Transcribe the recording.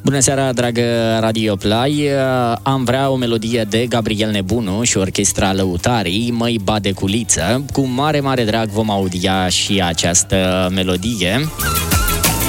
Bună seara, dragă Radio Play. Am vrea o melodie de Gabriel Nebunu și Orchestra Lăutarii, Măi Bade Culiță. Cu mare, mare drag vom audia și această melodie.